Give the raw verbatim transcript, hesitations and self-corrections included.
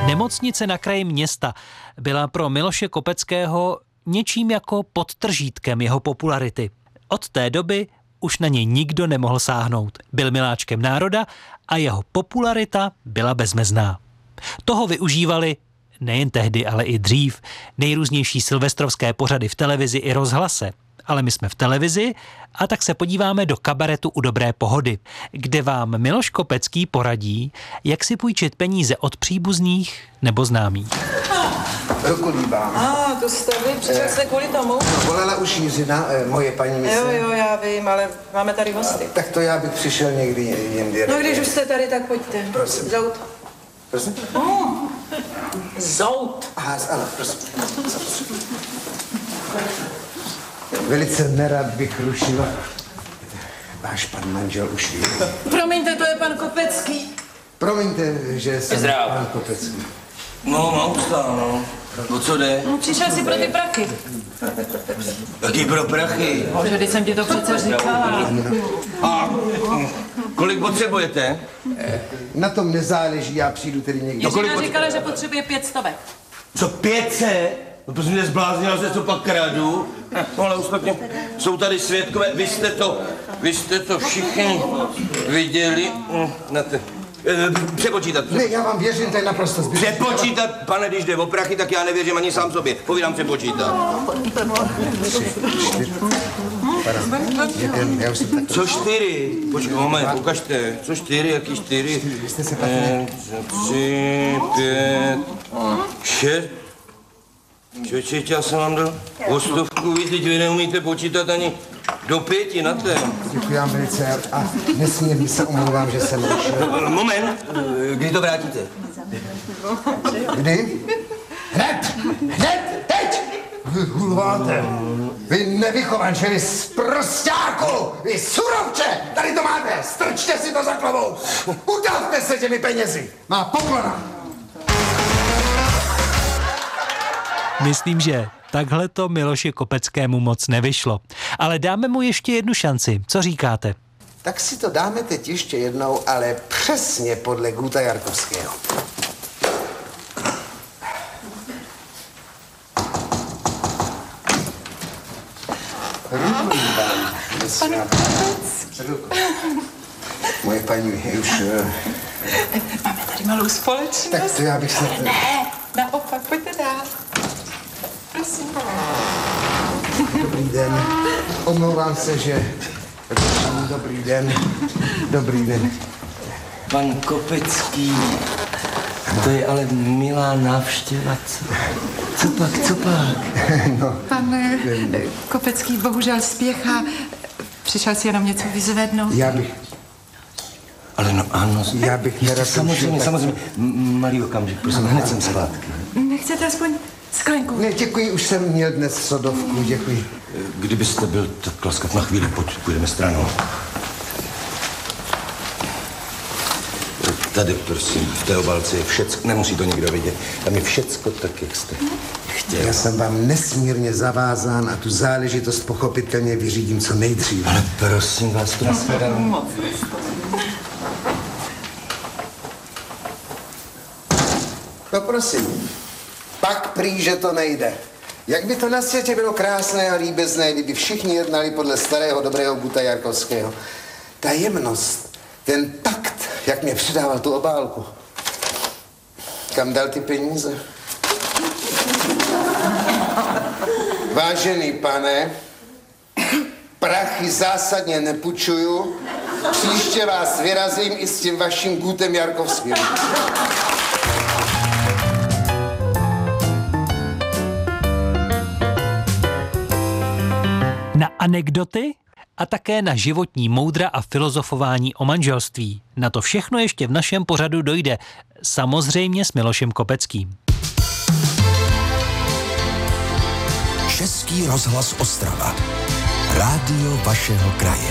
Nemocnice na kraji města byla pro Miloše Kopeckého něčím jako podtržítkem jeho popularity. Od té doby už na něj nikdo nemohl sáhnout. Byl miláčkem národa a jeho popularita byla bezmezná. Toho využívali nejen tehdy, ale i dřív nejrůznější silvestrovské pořady v televizi i rozhlase. Ale my jsme v televizi a tak se podíváme do kabaretu U dobré pohody, kde vám Miloš Kopecký poradí, jak si půjčit peníze od příbuzných nebo známých. Ruku líbám. A, ah, to jste vy, přišel jste kvůli tomu? No, volala už Jiřina, eh, moje paní mise. Jo, jo, já vím, ale máme tady hosty. A, tak to já bych přišel někdy jindy. No, když už jste tady, tak pojďte. Prosím. Zout. Prosím? Mm. Zout. Aha, ano, prosím. Velice nerad bych rušil. Váš pan manžel už ví. Promiňte, to je pan Kopecký. Promiňte, že jsem Zdravo. pan Kopecký. No, mám ustál, no. O co jde? No, přišel si pro ty prachy. Jaký pro prachy? Bože, když jsem ti to přece říkala. A kolik potřebujete? Na tom nezáleží, já přijdu tedy někdy. Jiřina říkala, že potřebuje pět stovek. Co, pět set? No prosím mě, zbláznila se, co pak kradu? No ale ostatně jsou tady svědkové, vy jste to, vy jste to všichni viděli. Na te... Přepočítat. Ne, já vám věřím, to je naprosto zbytečné. Přepočítat, pane, když jde o prachy, tak já nevěřím ani sám sobě. Povídám přepočítat. Jeden, já už jsem tak... Co čtyři? Počkej, moment, ukažte. Co čtyři, jaký čtyři? Vy jste se pak ne... Tři, pět, šest. Čoče, já jsem vám dal o stovku, vy teď vy neumíte počítat ani do pěti na ten. Děkuji vám velice a nesmírně se omlouvám, že jsem rušil. Moment, kdy to vrátíte? Kdy? Hned! Hned! Teď! Vy hulváte! Vy nevychovanče, vy sprosťáku! Vy surovče! Tady to máte! Strčte si to za klavou! Udavte se těmi penězi! Má poklona! Myslím, že takhle to Miloši Kopeckému moc nevyšlo. Ale dáme mu ještě jednu šanci. Co říkáte? Tak si to dáme teď ještě jednou, ale přesně podle Guta Jarkovského. Pane Kopecký. Moje paní je už... Máme tady malou společnost. Tak to já bych se... Ne, naopak, pojďte dál. Prosím. Dobrý den. Omlouvám se, že... Dobrý den. Dobrý den. Pan Kopecký, to je ale milá návštěva, co? Co pak, co pak? No. Pan eh, Kopecký bohužel spěchá. Přišel si jenom něco vyzvednout. Já bych... Ale no ano, Já bych nerad... samozřejmě, samozřejmě. M- malý okamžik, prosím, hned jsem zpátky. Nechcete aspoň sklenku? Ne, děkuji, už jsem měl dnes sodovku, děkuji. Kdybyste byl tak laskav na chvíli, pojď, půjdeme stranou. Tady, prosím, v té obálce je všecko, nemusí to nikdo vidět, tam je všecko tak, jak jste chtěl. Já jsem vám nesmírně zavázán a tu záležitost pochopitelně vyřídím co nejdříve. Ale prosím vás, to nasledanou. No prosím, pak prý, že to nejde. Jak by to na světě bylo krásné a líbezné, kdyby všichni jednali podle starého dobrého Guta Jarkovského. Ta jemnost, ten takt, jak mě předával tu obálku. Kam dal ty peníze? Vážený pane, prachy zásadně nepůjčuju. Příště vás vyrazím i s tím vaším Gutem Jarkovským. Na anekdoty a také na životní moudra a filozofování o manželství. Na to všechno ještě v našem pořadu dojde. Samozřejmě s Milošem Kopeckým. Český rozhlas Ostrava. Rádio vašeho kraje.